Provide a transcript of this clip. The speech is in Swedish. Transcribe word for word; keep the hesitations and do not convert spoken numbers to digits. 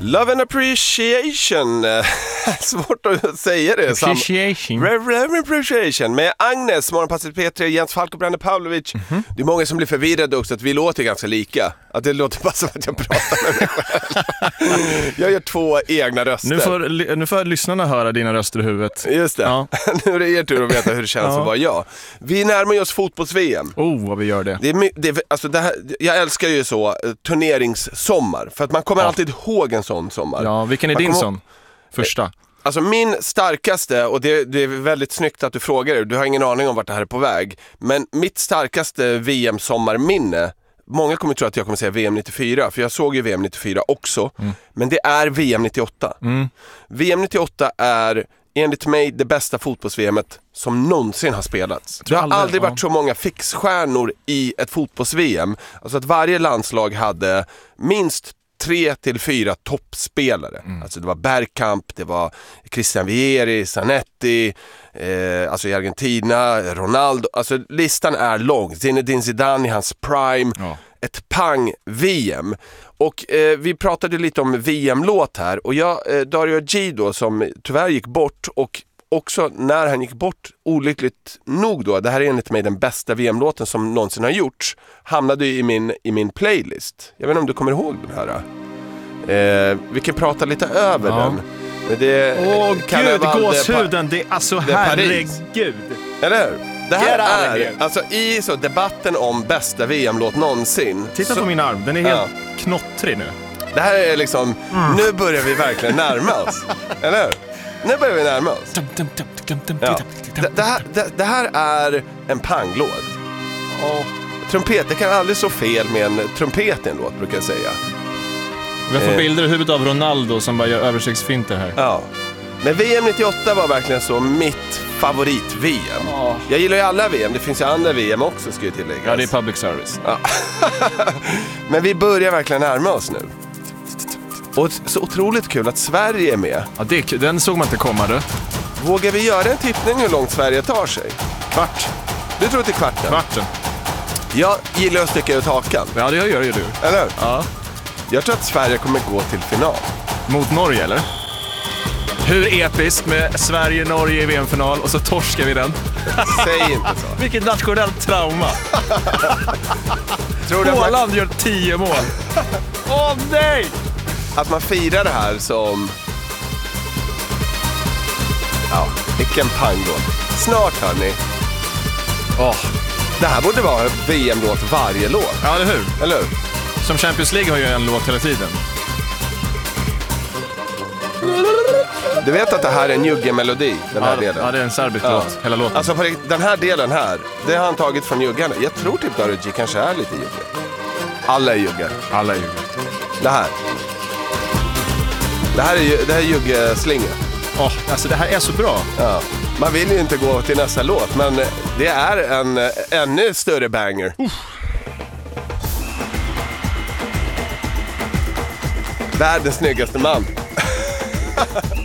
Love and appreciation. Svårt att säga det. Appreciation. Rev appreciation. Med Agnes, Morgonpasset P tre, Jens Falk och Brande Pavlovic. Mm-hmm. Det är många som blir förvirrade också att vi låter ganska lika. Att det låter bara som att jag pratar med mig själv. Jag gör två egna röster. Nu får, nu får lyssnarna höra dina röster i huvudet. Just det. Ja. Nu är det er tur att veta hur det känns ja. att vara jag. Vi närmar oss fotbolls-V M. Oh, vad vi gör det. Det är, det är, alltså det här, jag älskar ju så turneringssommar. För att man kommer ja. alltid ihåg en sån sommar. Ja, vilken är man din sån? Första. Alltså min starkaste, och det, det är väldigt snyggt att du frågar det, du har ingen aning om vart det här är på väg, men mitt starkaste V M-sommarminne, många kommer tro att jag kommer säga V M nittiofyra, för jag såg ju V M nittiofyra också, mm. men det är V M nittioåtta. Mm. V M nittioåtta är enligt mig det bästa fotbolls-V M-et som någonsin har spelats. Det har aldrig, aldrig varit så många fixstjärnor i ett fotbolls-V M. Alltså att varje landslag hade minst tre till fyra toppspelare. Mm. Alltså det var Bergkamp, det var Christian Vieri, Zanetti, eh, alltså i Argentina, Ronaldo. Alltså listan är lång. Zinedine Zidane i hans prime. Ja. Ett pang-V M. Och eh, vi pratade lite om V M-låt här. Och jag, eh, Dario G då, som tyvärr gick bort, och också när han gick bort, olyckligt nog då, det här är enligt mig den bästa V M-låten som någonsin har gjorts, hamnade i min, i min playlist. Jag vet inte om du kommer ihåg den här. Eh, vi kan prata lite över ja. den. Men det, Åh gud, gåshuden, det är alltså det är herregud. Eller hur? Det här är, alltså i så debatten om bästa V M-låt någonsin. Titta så, på min arm, den är helt ja. knottrig nu. Det här är liksom, mm. nu börjar vi verkligen närma oss. Eller hur? Nu börjar vi närma oss. Ja. Det, det, här, det, det här är en panglåt. Oh. Trumpet, det kan aldrig så fel med en trumpet i en låt, brukar jag säga. Vi får eh. bilder i huvudet av Ronaldo som bara gör översiktsfinter här. Ja. Men V M nittioåtta var verkligen så mitt favorit-V M. Oh. Jag gillar ju alla V M, det finns ju andra V M också, ska jag tillägga. Ja, det är public service. Ja. Men vi börjar verkligen närma oss nu. Och så otroligt kul att Sverige är med. Ja, det, den såg man inte komma du. Vågar vi göra en tippning hur långt Sverige tar sig? Kvart. Du tror till kvarten? Kvarten. Jag gillar att sticka ut hakan. Ja, det gör ju du. Eller? Ja. Jag tror att Sverige kommer gå till final. Mot Norge, eller? Hur episkt med Sverige-Norge i V M-final och så torskar vi den. Säg inte så. Vilket nationellt trauma. Tror du Åland man... gör tio mål. Åh oh, nej! Att man firar det här som... Ja, vilken panglåt. Snart hörni. Oh, det här borde vara V M-låt varje låt. Ja, eller hur? Eller hur? Som Champions League har ju en låt hela tiden. Du vet att det här är en jugge-melodi, den här ja, delen. Ja, det är en serbisk ja. låt, hela låten. Alltså på den här delen här, det har han tagit från juggarna. Jag tror typ Dario G kanske är lite jugge. Alla är juggar. Alla är juggar. Det här. Det här är, det här är juggeslinget. Åh, oh, alltså det här är så bra. Ja. Man vill ju inte gå till nästa låt, men det är en ännu större banger. Uh. Världens snyggaste man.